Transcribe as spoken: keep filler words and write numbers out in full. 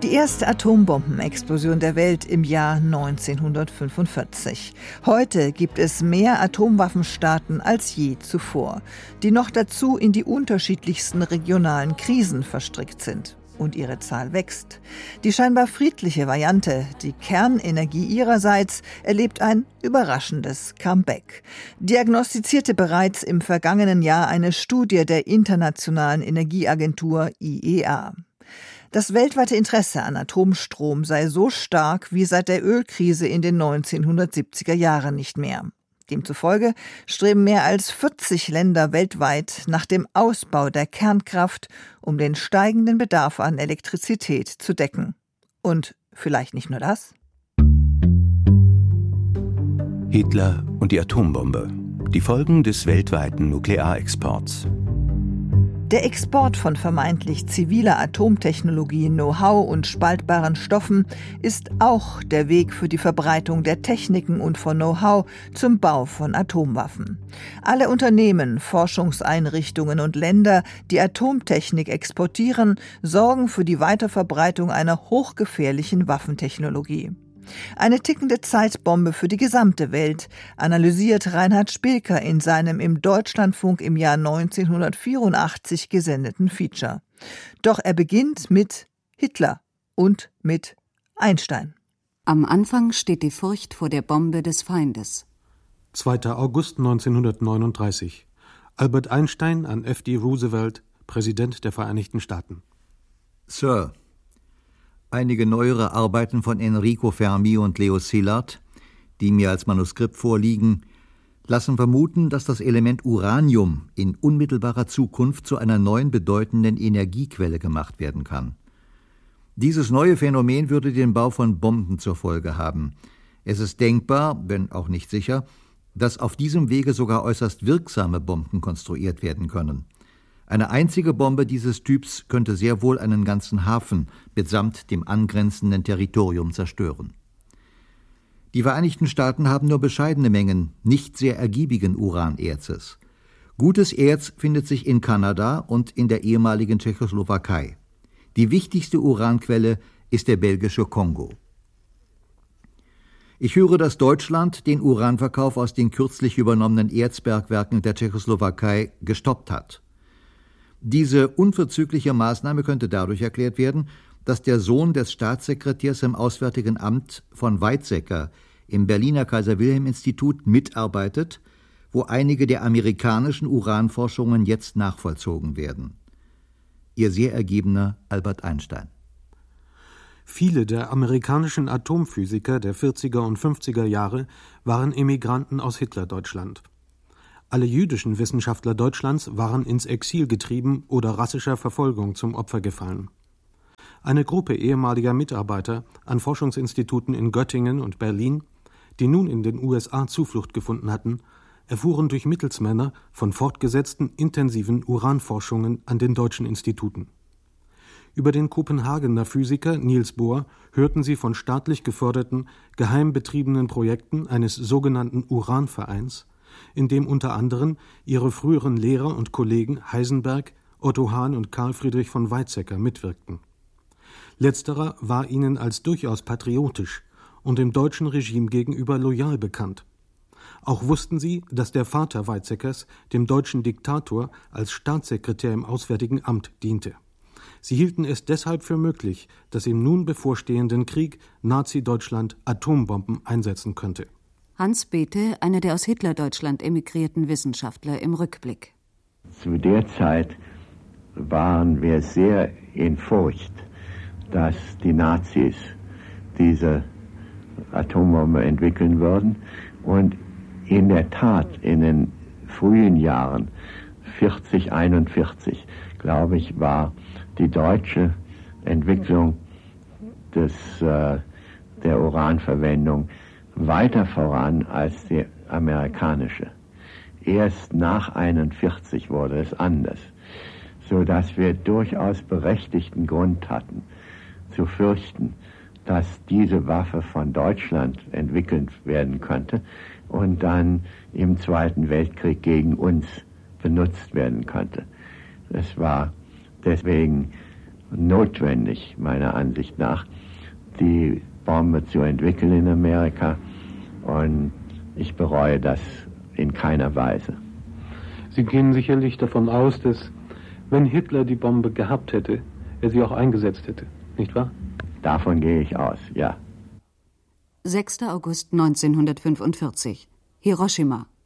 Die erste Atombombenexplosion der Welt im Jahr neunzehnhundertfünfundvierzig. Heute gibt es mehr Atomwaffenstaaten als je zuvor, die noch dazu in die unterschiedlichsten regionalen Krisen verstrickt sind. Und ihre Zahl wächst. Die scheinbar friedliche Variante, die Kernenergie ihrerseits, erlebt ein überraschendes Comeback. Diagnostizierte bereits im vergangenen Jahr eine Studie der Internationalen Energieagentur I E A. Das weltweite Interesse an Atomstrom sei so stark wie seit der Ölkrise in den neunzehnhundertsiebziger Jahren nicht mehr. Demzufolge streben mehr als vierzig Länder weltweit nach dem Ausbau der Kernkraft, um den steigenden Bedarf an Elektrizität zu decken. Und vielleicht nicht nur das? Hitler und die Atombombe. Die Folgen des weltweiten Nuklearexports. Der Export von vermeintlich ziviler Atomtechnologie, Know-how und spaltbaren Stoffen ist auch der Weg für die Verbreitung der Techniken und von Know-how zum Bau von Atomwaffen. Alle Unternehmen, Forschungseinrichtungen und Länder, die Atomtechnik exportieren, sorgen für die Weiterverbreitung einer hochgefährlichen Waffentechnologie. Eine tickende Zeitbombe für die gesamte Welt, analysiert Reinhard Spilker in seinem im Deutschlandfunk im Jahr neunzehnhundertvierundachtzig gesendeten Feature. Doch er beginnt mit Hitler und mit Einstein. Am Anfang steht die Furcht vor der Bombe des Feindes. zweiter August neunzehnhundertneununddreißig. Albert Einstein an F D Roosevelt, Präsident der Vereinigten Staaten. Sir, einige neuere Arbeiten von Enrico Fermi und Leo Szilard, die mir als Manuskript vorliegen, lassen vermuten, dass das Element Uranium in unmittelbarer Zukunft zu einer neuen bedeutenden Energiequelle gemacht werden kann. Dieses neue Phänomen würde den Bau von Bomben zur Folge haben. Es ist denkbar, wenn auch nicht sicher, dass auf diesem Wege sogar äußerst wirksame Bomben konstruiert werden können. Eine einzige Bombe dieses Typs könnte sehr wohl einen ganzen Hafen mitsamt dem angrenzenden Territorium zerstören. Die Vereinigten Staaten haben nur bescheidene Mengen nicht sehr ergiebigen Uranerzes. Gutes Erz findet sich in Kanada und in der ehemaligen Tschechoslowakei. Die wichtigste Uranquelle ist der belgische Kongo. Ich höre, dass Deutschland den Uranverkauf aus den kürzlich übernommenen Erzbergwerken der Tschechoslowakei gestoppt hat. Diese unverzügliche Maßnahme könnte dadurch erklärt werden, dass der Sohn des Staatssekretärs im Auswärtigen Amt von Weizsäcker im Berliner Kaiser-Wilhelm-Institut mitarbeitet, wo einige der amerikanischen Uranforschungen jetzt nachvollzogen werden. Ihr sehr ergebener Albert Einstein. Viele der amerikanischen Atomphysiker der vierziger und fünfziger Jahre waren Emigranten aus Hitlerdeutschland. Alle jüdischen Wissenschaftler Deutschlands waren ins Exil getrieben oder rassischer Verfolgung zum Opfer gefallen. Eine Gruppe ehemaliger Mitarbeiter an Forschungsinstituten in Göttingen und Berlin, die nun in den U S A Zuflucht gefunden hatten, erfuhren durch Mittelsmänner von fortgesetzten intensiven Uranforschungen an den deutschen Instituten. Über den Kopenhagener Physiker Niels Bohr hörten sie von staatlich geförderten, geheim betriebenen Projekten eines sogenannten Uranvereins, in dem unter anderem ihre früheren Lehrer und Kollegen Heisenberg, Otto Hahn und Karl Friedrich von Weizsäcker mitwirkten. Letzterer war ihnen als durchaus patriotisch und dem deutschen Regime gegenüber loyal bekannt. Auch wussten sie, dass der Vater Weizsäckers dem deutschen Diktator als Staatssekretär im Auswärtigen Amt diente. Sie hielten es deshalb für möglich, dass im nun bevorstehenden Krieg Nazi-Deutschland Atombomben einsetzen könnte. Hans Bethe, einer der aus Hitlerdeutschland emigrierten Wissenschaftler, im Rückblick. Zu der Zeit waren wir sehr in Furcht, dass die Nazis diese Atombombe entwickeln würden. Und in der Tat, in den frühen Jahren, vierzig, einundvierzig, glaube ich, war die deutsche Entwicklung des, äh, der Uranverwendung weiter voran als die amerikanische. Erst nach einundvierzig wurde es anders, so dass wir durchaus berechtigten Grund hatten, zu fürchten, dass diese Waffe von Deutschland entwickelt werden könnte und dann im Zweiten Weltkrieg gegen uns benutzt werden könnte. Es war deswegen notwendig, meiner Ansicht nach, die Bombe zu entwickeln in Amerika. Und ich bereue das in keiner Weise. Sie gehen sicherlich davon aus, dass, wenn Hitler die Bombe gehabt hätte, er sie auch eingesetzt hätte, nicht wahr? Davon gehe ich aus, ja. sechster August neunzehnhundertfünfundvierzig. Hiroshima.